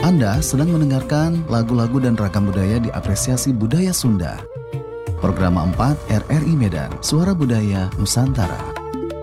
Anda sedang mendengarkan lagu-lagu dan ragam budaya di Apresiasi Budaya Sunda. Program 4 RRI Medan, Suara Budaya Nusantara.